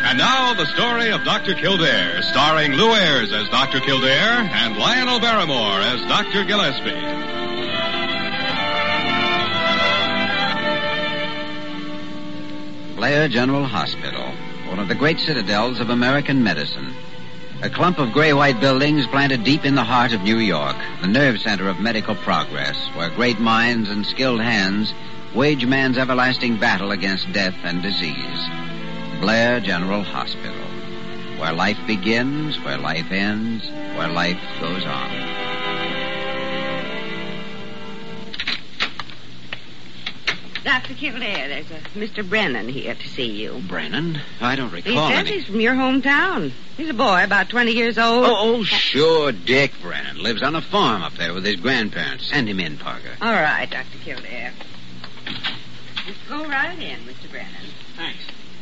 And now, the story of Dr. Kildare, starring Lou Ayres as Dr. Kildare and Lionel Barrymore as Dr. Gillespie. Blair General Hospital, one of the great citadels of American medicine. A clump of gray-white buildings planted deep in the heart of New York, the nerve center of medical progress, where great minds and skilled hands wage man's everlasting battle against death and disease. Blair General Hospital, where life begins, where life ends, where life goes on. Dr. Kildare, there's a Mr. Brennan here to see you. Brennan? I don't recall He says he's from your hometown. He's a boy about 20 years old. Oh, sure, Dick Brennan. Lives on a farm up there with his grandparents. Send him in, Parker. All right, Dr. Kildare. Just go right in, Mr. Brennan. Thanks.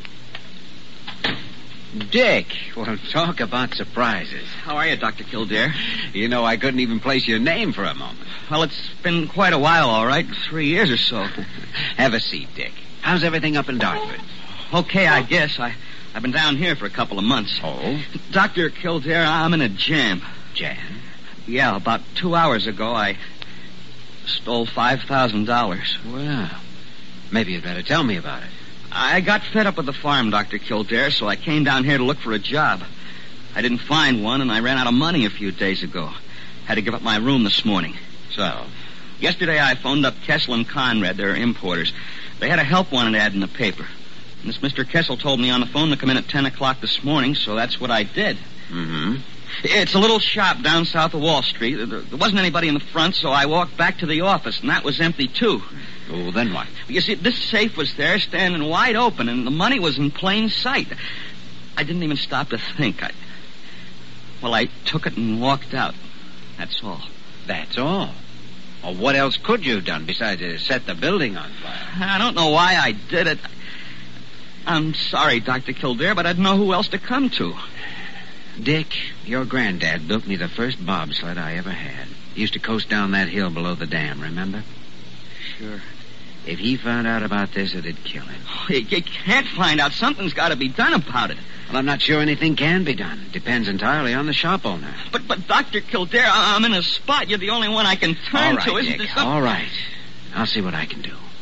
Dick, well, talk about surprises. How are you, Dr. Kildare? You know, I couldn't even place your name for a moment. Well, it's been quite a while, all right. 3 years or so. Have a seat, Dick. How's everything up in Dartford? Okay, I guess. I've been down here for a couple of months. Oh? Dr. Kildare, I'm in a jam. Jam? Yeah, about 2 hours ago, I stole $5,000. Well, maybe you'd better tell me about it. I got fed up with the farm, Dr. Kildare, so I came down here to look for a job. I didn't find one, and I ran out of money a few days ago. Had to give up my room this morning. So? Yesterday I phoned up Kessel and Conrad. They're importers. They had a help wanted ad in the paper. And this Mr. Kessel told me on the phone to come in at 10 o'clock this morning, so that's what I did. Mm-hmm. It's a little shop down south of Wall Street. There wasn't anybody in the front, so I walked back to the office, and that was empty, too. Oh, then what? You see, this safe was there standing wide open, and the money was in plain sight. I didn't even stop to think. I took it and walked out. That's all. That's all? Well, what else could you have done besides set the building on fire? I don't know why I did it. I'm sorry, Dr. Kildare, but I didn't know who else to come to. Dick, your granddad built me the first bobsled I ever had. He used to coast down that hill below the dam, remember? Sure. If he found out about this, it'd kill him. You can't find out. Something's got to be done about it. Well, I'm not sure anything can be done. Depends entirely on the shop owner. But Dr. Kildare, I'm in a spot. You're the only one I can turn to. All right, Dick, all right. I'll see what I can do.